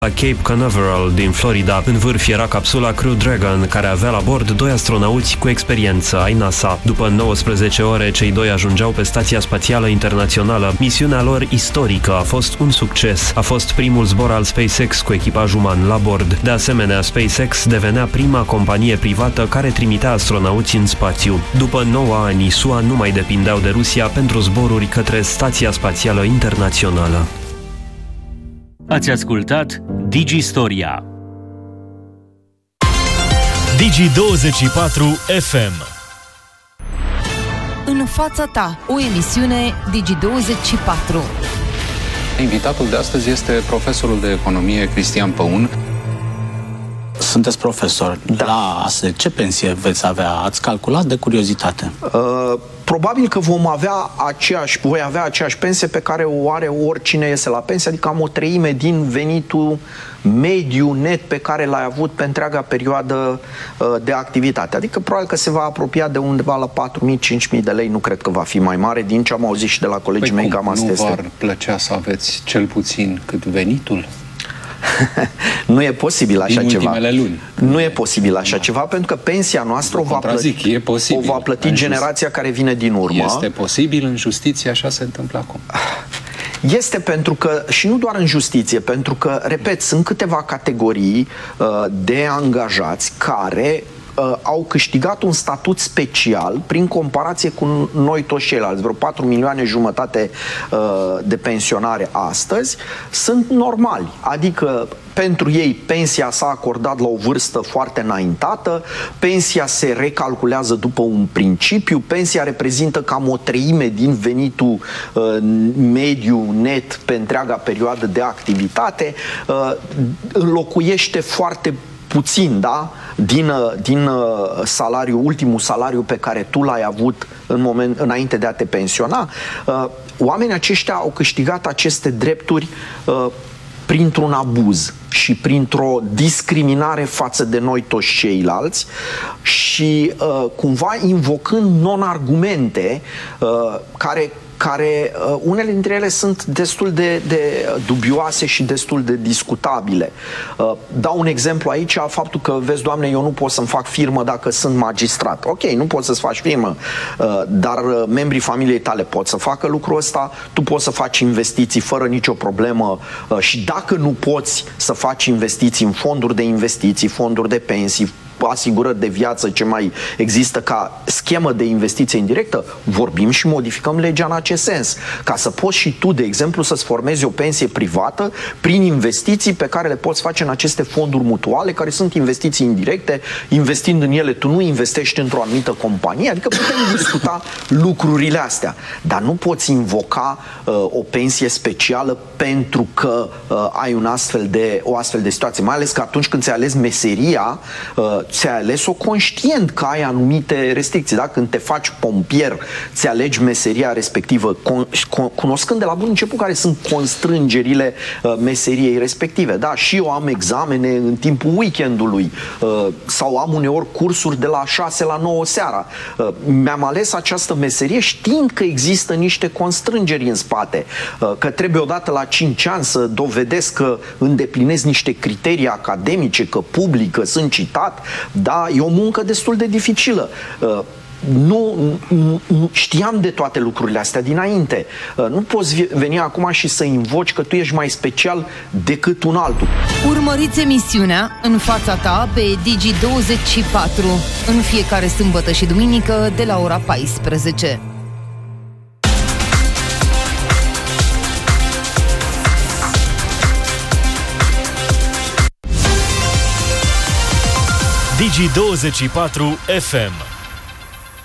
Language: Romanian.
La Cape Canaveral din Florida. În vârf era capsula Crew Dragon, care avea la bord 2 astronauți cu experiență ai NASA. După 19 ore, cei 2 ajungeau pe Stația Spațială Internațională. Misiunea lor istorică a fost un succes. A fost primul zbor al SpaceX cu echipaj uman la bord. De asemenea, SpaceX devenea prima companie privată care trimitea astronauți în spațiu. După 9 ani, SUA nu mai depindeau de Rusia pentru zboruri către Stația Spațială Internațională. Ați ascultat Digistoria. Digi24 FM. În fața ta, o emisiune Digi24. Invitatul de astăzi este profesorul de economie Cristian Păun. Sunteți profesor. Da. La ASE, ce pensie veți avea? Ați calculat de curiozitate? Probabil că voi avea aceeași pensie pe care o are oricine iese la pensie, adică am o treime din venitul mediu net pe care l-ai avut pe întreaga perioadă de activitate. Adică probabil că se va apropia de undeva la 4.000-5.000 de lei, nu cred că va fi mai mare, din ce am auzit și de la colegii mei, cam asta este. Nu v-ar plăcea să aveți cel puțin cât venitul? Nu e posibil așa ceva. Luni. Nu e posibil așa ceva, pentru că pensia noastră o va plăti generația care vine din urmă. Este posibil în justiție, așa se întâmplă acum. Este pentru că, și nu doar în justiție, pentru că, repet, sunt câteva categorii de angajați care au câștigat un statut special prin comparație cu noi toți ceilalți. Vreo 4,5 milioane de pensionare astăzi sunt normali. Adică pentru ei pensia s-a acordat la o vârstă foarte înaintată, pensia se recalculează după un principiu, pensia reprezintă cam o treime din venitul mediu net pe întreaga perioadă de activitate, înlocuiește foarte puțin, da? Din salariu, ultimul salariu pe care tu l-ai avut înainte de a te pensiona. Oamenii aceștia au câștigat aceste drepturi printr-un abuz și printr-o discriminare față de noi toți ceilalți și cumva invocând non-argumente care unele dintre ele sunt destul de dubioase și destul de discutabile. Dau un exemplu aici, faptul că, vezi, Doamne, eu nu pot să-mi fac firmă dacă sunt magistrat. Ok, nu poți să-ți faci firmă, dar membrii familiei tale pot să facă lucrul ăsta, tu poți să faci investiții fără nicio problemă și dacă nu poți să faci investiții în fonduri de investiții, fonduri de pensii, asigurări de viață, ce mai există ca schemă de investiție indirectă, vorbim și modificăm legea în acest sens. Ca să poți și tu, de exemplu, să-ți formezi o pensie privată prin investiții pe care le poți face în aceste fonduri mutuale, care sunt investiții indirecte. Investind în ele, tu nu investești într-o anumită companie, adică putem discuta lucrurile astea. Dar nu poți invoca o pensie specială pentru că ai o astfel de situație. Mai ales că atunci când ți-ai ales meseria, ți-ai ales-o conștient că ai anumite restricții. Da? Când te faci pompier, ți alegi meseria respectivă, cunoscând de la bun început care sunt constrângerile meseriei respective. Da? Și eu am examene în timpul weekendului sau am uneori cursuri de la 6 la 9 seara. Mi-am ales această meserie știind că există niște constrângeri în spate, că trebuie odată la 5 ani să dovedesc că îndeplinesc niște criterii academice, că public, că sunt citat. Da, e o muncă destul de dificilă. Nu știam de toate lucrurile astea dinainte. Nu poți veni acum și să invoci că tu ești mai special decât un altul. Urmăriți emisiunea În fața ta pe Digi24 în fiecare sâmbătă și duminică de la ora 14. Digi24 FM.